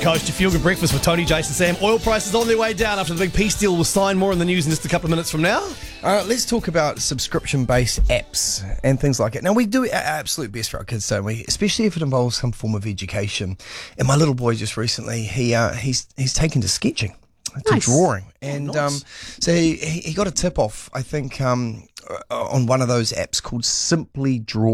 Coast, your feel-good breakfast with Tony, Jason, Sam. Oil prices on their way down after the big peace deal was signed. More in the news in just a couple of minutes from now. Let's talk about subscription-based apps and things like it. Now, we do our absolute best for our kids, don't we? Especially if it involves some form of education. And my little boy just recently, he's taken to sketching, to drawing. And nice. so he got a tip off, I think, on one of those apps called Simply Draw.